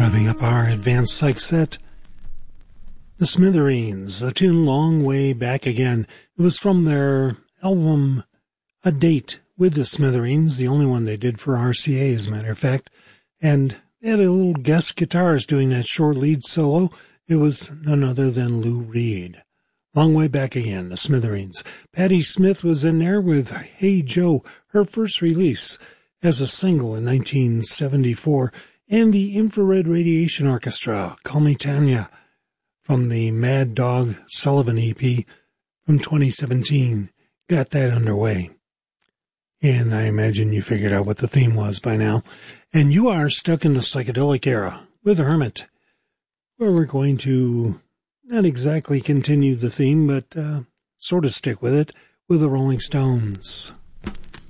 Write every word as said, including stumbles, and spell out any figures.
Wrapping up our advanced psych set, The Smithereens, a tune long way back again. It was from their album A Date with the Smithereens, the only one they did for R C A, as a matter of fact. And they had a little guest guitarist doing that short lead solo. It was none other than Lou Reed. Long way back again, The Smithereens. Patti Smith was in there with Hey Joe, her first release as a single in nineteen seventy-four. And the Infrared Radiation Orchestra, Call Me Tanya, from the Mad Dog Sullivan E P from twenty seventeen. Got that underway. And I imagine you figured out what the theme was by now. And you are stuck in the psychedelic era with Hermit, where we're going to not exactly continue the theme, but uh, sort of stick with it with the Rolling Stones.